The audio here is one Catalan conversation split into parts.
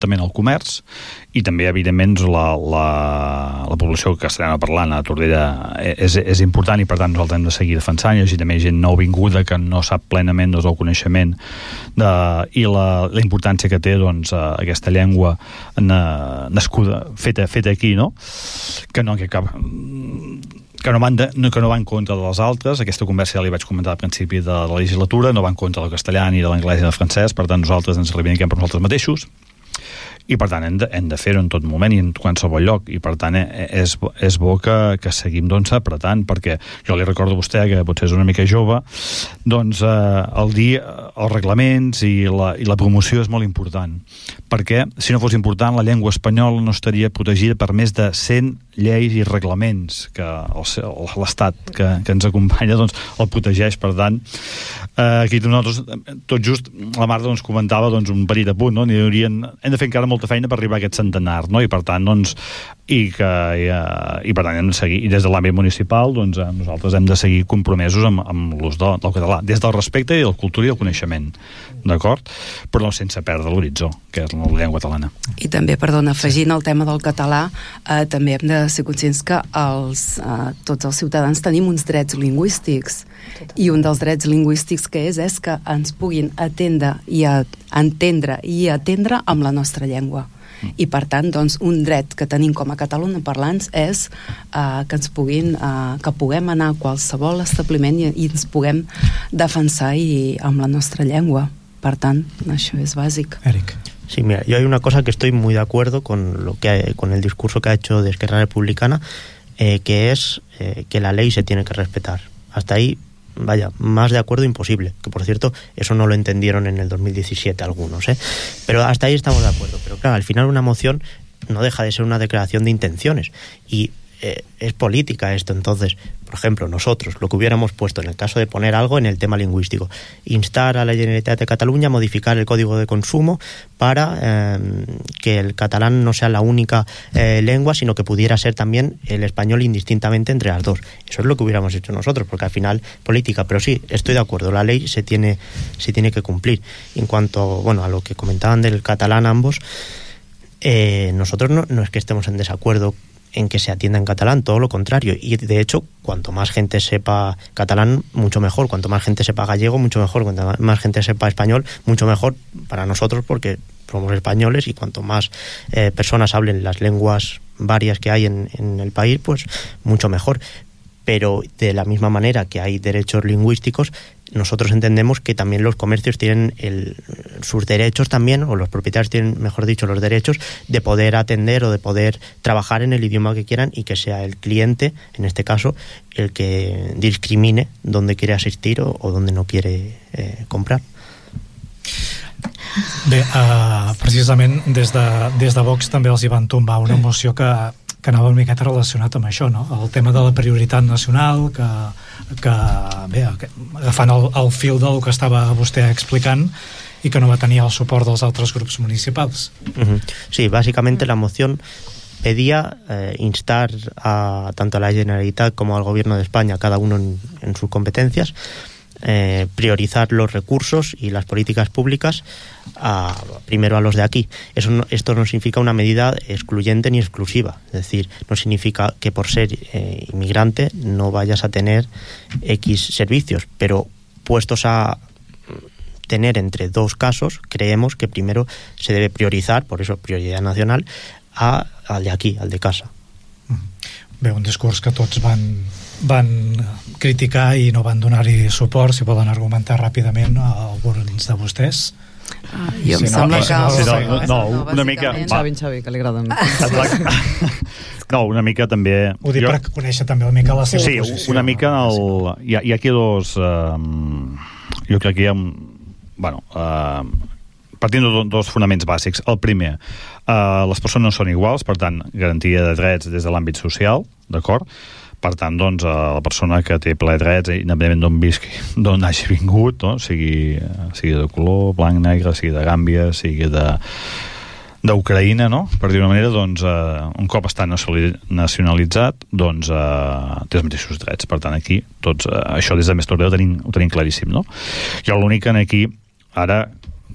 també en el comerç, i també, evidentment, la població castellana parlant a Tordera és important, i per tant nosaltres hem de seguir defensant. Hi ha també gent nouvinguda que no sap plenament el coneixement i la importància que té aquesta llengua nascuda, feta aquí, no? Que no va en contra de les altres. Aquesta conversa ja li vaig comentar al principi de la legislatura, no va en contra del castellà ni de l'anglès ni del francès, per tant nosaltres ens reivindiquem per nosaltres mateixos, i per tant hem de fer-ho en tot moment i en qualsevol lloc, i per tant és bo que seguim apretant, perquè jo li recordo a vostè, que potser és una mica jove, el dir els reglaments i la promoció és molt important, perquè si no fos important la llengua espanyola no estaria protegida per més de 100 lleis i reglaments que l'Estat que ens acompanya el protegeix. Per tant, aquí nosaltres, tot just la Marta comentava un petit apunt, no? Hem de fer encara molta feina per arribar a aquest centenar, no? I per tant hem de seguir, i des de l'àmbit municipal nosaltres hem de seguir compromesos amb l'ús del català, des del respecte i de la cultura i del coneixement, d'acord? Però no sense perdre l'horitzó, que és la llengua catalana. I també, perdona, afegint el tema del català, també hem de ser conscients que tots els ciutadans tenim uns drets lingüístics, i un dels drets lingüístics que és que ens puguin entendre i atendre amb la nostra llengua. I per tant, un dret que tenim com a catalanoparlants és que puguem anar a qualsevol establiment i ens puguem defensar amb la nostra llengua. Per tant, això es bàsic. Eric. Sí, mira, yo hay una cosa que estoy muy de acuerdo con el discurso que ha hecho de Esquerra Republicana, que es que la ley se tiene que respetar. Hasta ahí, vaya, más de acuerdo imposible, que por cierto, eso no lo entendieron en el 2017 algunos, pero hasta ahí estamos de acuerdo. Pero claro, al final una moción no deja de ser una declaración de intenciones, y es política esto. Entonces, por ejemplo, nosotros lo que hubiéramos puesto en el caso de poner algo en el tema lingüístico: instar a la Generalitat de Cataluña a modificar el código de consumo para que el catalán no sea la única lengua, sino que pudiera ser también el español indistintamente entre las dos. Eso es lo que hubiéramos hecho nosotros, porque al final política. Pero sí, estoy de acuerdo, la ley se tiene que cumplir. En cuanto, a lo que comentaban del catalán ambos, nosotros no es que estemos en desacuerdo en que se atienda en catalán, todo lo contrario, y de hecho cuanto más gente sepa catalán, mucho mejor; cuanto más gente sepa gallego, mucho mejor; cuanto más gente sepa español, mucho mejor para nosotros, porque somos españoles, y cuanto más personas hablen las lenguas varias que hay en el país, pues mucho mejor. Pero de la misma manera que hay derechos lingüísticos, nosotros entendemos que también los comercios tienen sus derechos también, o los propietarios tienen, mejor dicho, los derechos de poder atender o de poder trabajar en el idioma que quieran, y que sea el cliente, en este caso, el que discrimine dónde quiere asistir o dónde no quiere comprar. Bé, precisament des de Vox també els hi van tombar una moció que anava una miqueta relacionat amb això, no? El tema de la prioritat nacional, que bé, agafant el fil del que estava vostè explicant, y que no va a tener el support dels altres grups municipals. Sí, básicamente la moción pedía instar tanto a la Generalitat como al Gobierno de España, cada uno en sus competencias, priorizar los recursos y las políticas públicas primero a los de aquí. Esto no significa una medida excluyente ni exclusiva, es decir, no significa que por ser inmigrante no vayas a tener X servicios, pero puestos a tener entre dos casos, creemos que primero se debe priorizar, por eso prioridad nacional, al de aquí, al de casa. Bé, un discurs que tots van criticar i no van donar-hi suport. Si poden argumentar ràpidament alguns de vostès. Jo em sembla que... una mica... Xavi, que li agrada No, una mica també... Ho dic per conèixer també una mica la seva posició. Sí, una mica hi ha aquí dos... Jo crec que hi ha... partint de dos fonaments bàsics. El primer, les persones no són iguals, per tant, garantia de drets des de l'àmbit social, d'acord? Per tant, doncs, la persona que té ple drets, independentment d'on visqui, d'on hagi vingut, no? sigui de color, blanc, negre, sigui de Gàmbia, sigui d'Ucraïna, no? Per dir-ho d'una manera, doncs, un cop està nacionalitzat, doncs, té els mateixos drets. Per tant, aquí, tots, això des de Més Tordera ho tenim claríssim, no? Jo l'únic que aquí, ara,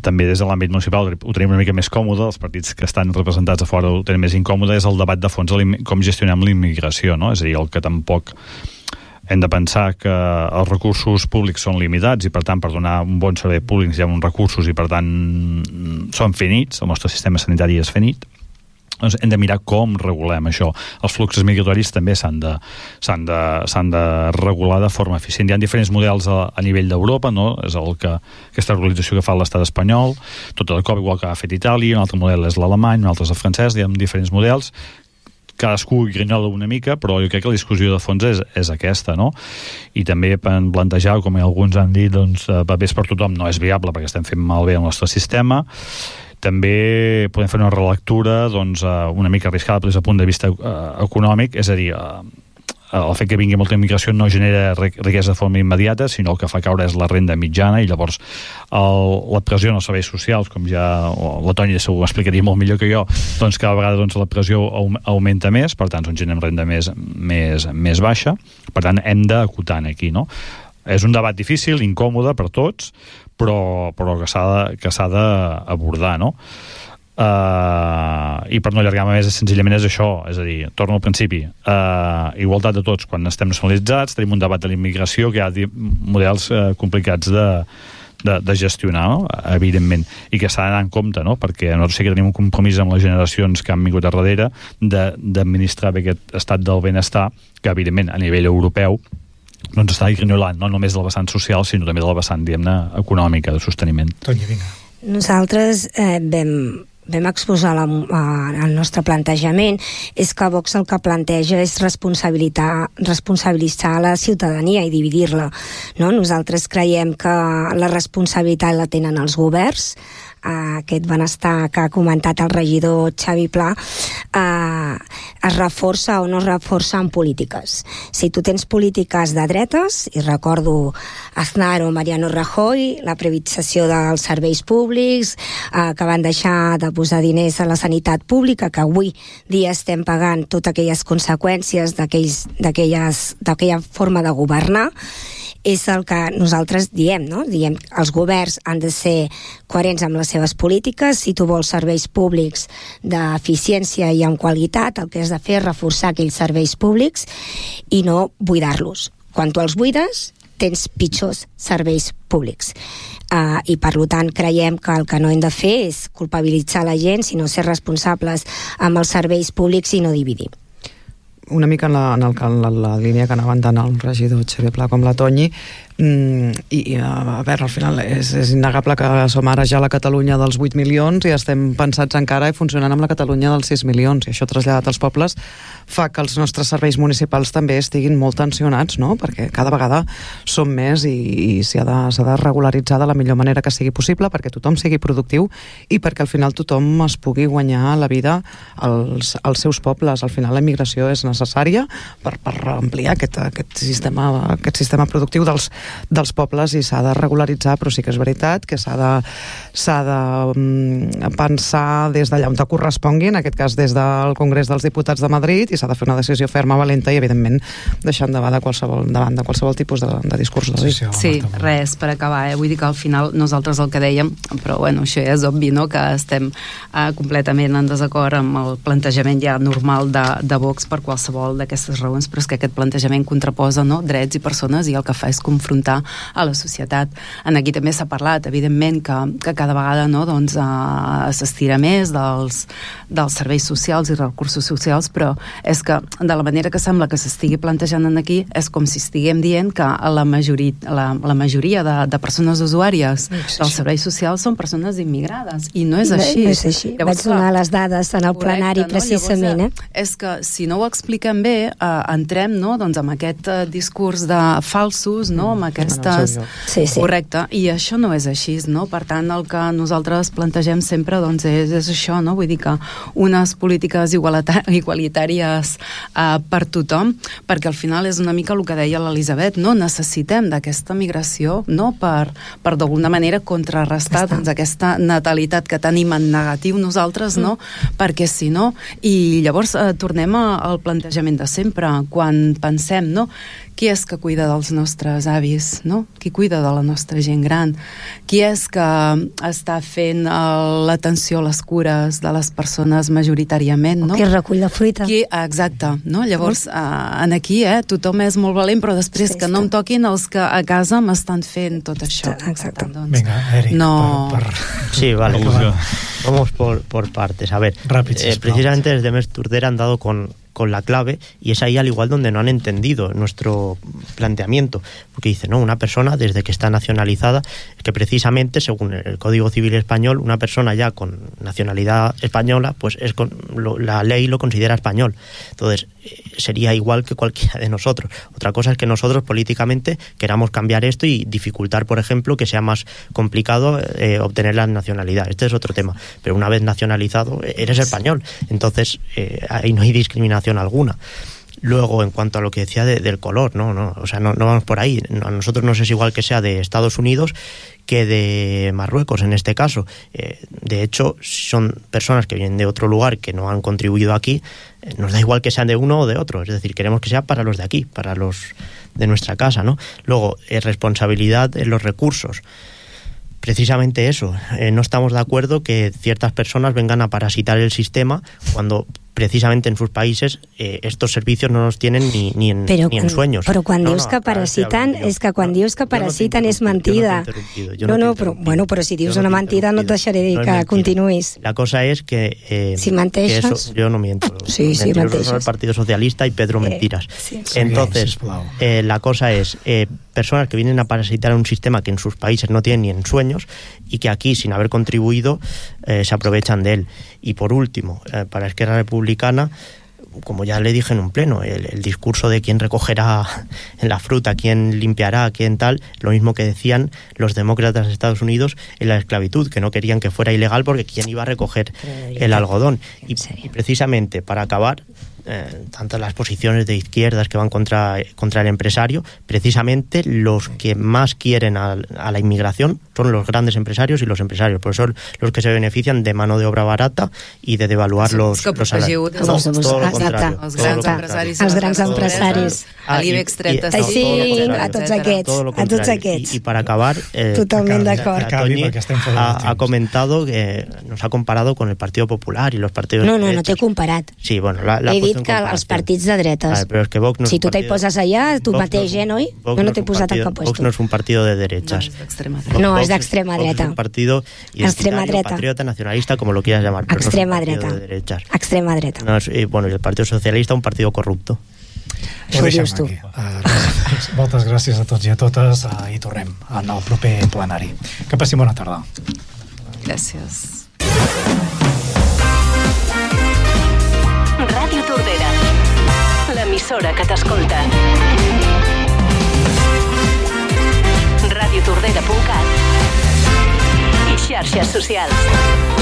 també des de l'àmbit municipal ho tenim una mica més còmode, els partits que estan representats a fora ho tenen més incòmode, és el debat de fons com gestionem la immigració, no? És a dir, el que tampoc hem de pensar que els recursos públics són limitats i per tant per donar un bon servei públic necessitem uns recursos i per tant són finits, el nostre sistema sanitari és finit. Doncs hem de mirar com regulem això. Els fluxos migratoris també s'han de regular de forma eficient. Hi ha diferents models a nivell d'Europa, no? És aquesta regularització que fa l'estat espanyol, tot el cop igual que ha fet Itàlia, un altre model és l'alemany, un altre és el francès, hi ha diferents models, cadascú grinyola una mica, però jo crec que la discussió de fons és aquesta, no? I també plantejar, com alguns han dit, doncs, papers per tothom no és viable perquè estem fent malbé el nostre sistema. També podem fer una relectura doncs, una mica arriscada des del punt de vista econòmic, és a dir, el fet que vingui molta immigració no genera riquesa de forma immediata, sinó el que fa caure és la renda mitjana i llavors la pressió en els serveis socials, com ja la Tònia segur ho explicaria molt millor que jo, doncs cada vegada doncs, la pressió augmenta més, per tant doncs, generem renda més baixa, per tant hem d'acotar aquí, no? És un debat difícil, incòmode per tots, però que s'ha d'abordar, no? I per no allargar-me més senzillament és això, és a dir, torno al principi, igualtat de tots quan estem nacionalitzats, tenim un debat de la immigració que hi ha models complicats de gestionar, no? Evidentment, i que s'ha d'anar en compte, no? Perquè nosaltres sí que tenim un compromís amb les generacions que han vingut a darrere d'administrar bé aquest estat del benestar que evidentment a nivell europeu doncs està ignorant no només del vessant social sinó també del vessant, diguem-ne, econòmica de sosteniment. Tònia, vinga. Nosaltres vam exposar el nostre plantejament, és que Vox el que planteja és responsabilitzar la ciutadania i dividir-la, no? Nosaltres creiem que la responsabilitat la tenen els governs, aquest benestar que ha comentat el regidor Xavi Pla es reforça o no es reforça en polítiques. Si tu tens polítiques de dretes, i recordo Aznar o Mariano Rajoy, la privatització dels serveis públics, que van deixar de posar diners a la sanitat pública, que avui dia estem pagant totes aquelles conseqüències d'aquella forma de governar, és el que nosaltres diem, no? Diem que els governs han de ser coherents amb les seves polítiques. Si tu vols serveis públics d'eficiència i amb qualitat, el que has de fer és reforçar aquells serveis públics i no buidar-los. Quan tu els buides, tens pitjors serveis públics. I per tant creiem que el que no hem de fer és culpabilitzar la gent, sinó ser responsables amb els serveis públics i no dividir. Una mica en la línia que anaven tant el regidor Xavier Pla com la Toni, i a veure, al final és innegable que som ara ja la Catalunya dels 8 milions i estem pensats encara i funcionant amb la Catalunya dels 6 milions, i això traslladat als pobles fa que els nostres serveis municipals també estiguin molt tensionats, no? Perquè cada vegada som més i s'ha de regularitzar de la millor manera que sigui possible perquè tothom sigui productiu i perquè al final tothom es pugui guanyar la vida als seus pobles. Al final la immigració és necessària per ampliar aquest sistema productiu dels pobles i s'ha de regularitzar, però sí que és veritat que s'ha de pensar des d'allà on te correspongui, en aquest cas des del Congrés dels Diputats de Madrid, i s'ha de fer una decisió ferma, valenta i evidentment deixant davant de qualsevol tipus de discurs d'odi. Sí, res, per acabar, vull dir que al final nosaltres el que dèiem, però bueno, això ja és obvi, no?, que estem completament en desacord amb el plantejament ja normal de Vox per qualsevol d'aquestes raons, però és que aquest plantejament contraposa, no?, drets i persones i el que fa és confrontar a la societat. Aquí també s'ha parlat, evidentment, que cada vegada, no, doncs, s'estira més dels serveis socials i recursos socials, però és que de la manera que sembla que s'estigui plantejant aquí és com si estiguem dient que la majoria de persones usuàries dels serveis socials són persones immigrades, i no és així. No és així. Vaig donar les dades en el plenari, precisament. Llavors, és que si no ho expliquem bé, entrem, no, doncs, amb aquest discurs de falsos, no, amb aquestes... Sí. Correcte, i això no és així, no? Per tant, el que nosaltres plantegem sempre, doncs, és això, no? Vull dir que unes polítiques igualitàries per tothom, perquè al final és una mica el que deia l'Elisabet, no? Necessitem d'aquesta migració, no?, per d'alguna manera contrarrestar doncs, aquesta natalitat que tenim en negatiu nosaltres, no? Perquè si no, i llavors tornem al plantejament de sempre, quan pensem, no?, qui és que cuida dels nostres avis, no? Qui cuida de la nostra gent gran? Qui és que està fent l'atenció a les cures de les persones majoritàriament, no? Qui recull la fruita. Exacte, no? Llavors, aquí, tothom és molt valent, però després que no em toquin els que a casa m'estan fent tot això. Exacte. Venga, Eric, Sí, vale. Vamos por partes. A ver, precisamente desde Més Tordera han dado con la clave, y es ahí al igual donde no han entendido nuestro planteamiento, porque dice, no, una persona desde que está nacionalizada, que precisamente según el Código Civil español, una persona ya con nacionalidad española, pues la ley lo considera español, entonces sería igual que cualquiera de nosotros. Otra cosa es que nosotros políticamente queramos cambiar esto y dificultar, por ejemplo, que sea más complicado obtener la nacionalidad. Este es otro tema, pero una vez nacionalizado eres español, entonces ahí no hay discriminación alguna. Luego, en cuanto a lo que decía del color, no vamos por ahí. A nosotros nos es igual que sea de Estados Unidos que de Marruecos en este caso. De hecho, son personas que vienen de otro lugar que no han contribuido aquí. Nos da igual que sean de uno o de otro, es decir, queremos que sea para los de aquí, para los de nuestra casa, ¿no? Luego, responsabilidad en los recursos. Precisamente eso, no estamos de acuerdo que ciertas personas vengan a parasitar el sistema cuando precisamente en sus países estos servicios no los tienen ni en sueños. Però quan dius que parasiten, és que quan dius que parasiten és mentida. Però si dius una mentida no et deixaré dir que continuïs. La cosa es que... si menteixes... Yo no miento. Sí, menteixes. El Partido Socialista y Pedro mentiras. Entonces, la cosa es... personas que vienen a parasitar un sistema que en sus países no tienen ni en sueños y que aquí, sin haber contribuido, se aprovechan de él. Y por último, para Esquerra Republicana, como ya le dije en un pleno, el discurso de quién recogerá en la fruta, quién limpiará, quién tal, lo mismo que decían los demócratas de Estados Unidos en la esclavitud, que no querían que fuera ilegal porque quién iba a recoger el algodón. Y precisamente para acabar, tanto las posiciones de izquierdas que van contra el empresario, precisamente los que más quieren a la inmigración son los grandes empresarios y los empresarios, porque son los que se benefician de mano de obra barata y de devaluar los salarios. Todo lo contrario. Els grans empresaris. L'IBEX 35, a tots aquests. Y para acabar, totalment d'acord. Toñi ha comentado que nos ha comparado con el Partido Popular y los partidos No t'he comparat. Sí, bueno, he dit que els partits de dretes. Pero es que Vox no si tu t'hi poses allà, tu mateix, no? No t'he posat a cap Vox no es un partido de derechas. No, és d'extrema dreta. Es un partido identitario, patriota, nacionalista, como lo quieras llamar. Extrema dreta. Extrema dreta. Bueno, y el Partido Socialista, un partido corrupto. Ho deixem aquí. Moltes gràcies a tots i a totes i tornem en el proper plenari. Que passi bona tarda. Gràcies. Ràdio Tordera, l'emissora que t'escolta. radiotordera.cat i xarxes socials.